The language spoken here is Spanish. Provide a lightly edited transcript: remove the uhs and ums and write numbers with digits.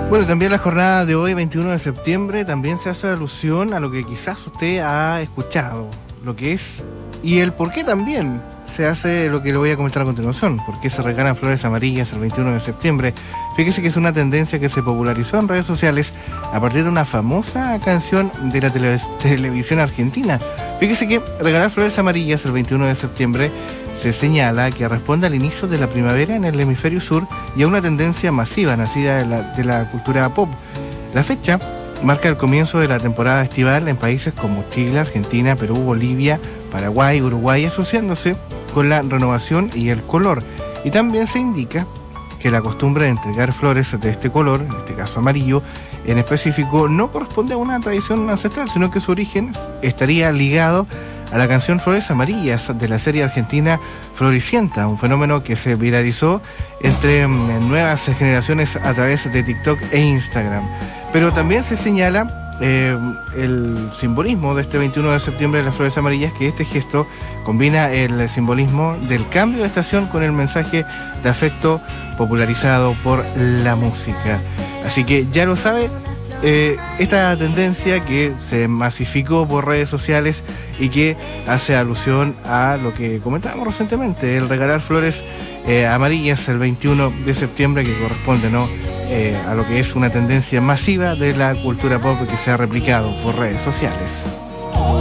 Bueno, también la jornada de hoy, 21 de septiembre, también se hace alusión a lo que quizás usted ha escuchado, lo que es y el por qué también se hace lo que le voy a comentar a continuación, por qué se regalan flores amarillas el 21 de septiembre. Fíjese que es una tendencia que se popularizó en redes sociales a partir de una famosa canción de la televisión argentina. Fíjese que regalar flores amarillas el 21 de septiembre se señala que responde al inicio de la primavera en el hemisferio sur y a una tendencia masiva nacida de la cultura pop. La fecha marca el comienzo de la temporada estival en países como Chile, Argentina, Perú, Bolivia, Paraguay, Uruguay, asociándose con la renovación y el color. Y también se indica que la costumbre de entregar flores de este color, en este caso amarillo, en específico, no corresponde a una tradición ancestral, sino que su origen estaría ligado a la canción Flores Amarillas de la serie argentina Floricienta, un fenómeno que se viralizó entre nuevas generaciones a través de TikTok e Instagram. Pero también se señala el simbolismo de este 21 de septiembre de las Flores Amarillas, que este gesto combina el simbolismo del cambio de estación con el mensaje de afecto popularizado por la música. Así que ya lo sabe, esta tendencia que se masificó por redes sociales y que hace alusión a lo que comentábamos recientemente, el regalar flores amarillas el 21 de septiembre, que corresponde, ¿no?, a lo que es una tendencia masiva de la cultura pop que se ha replicado por redes sociales.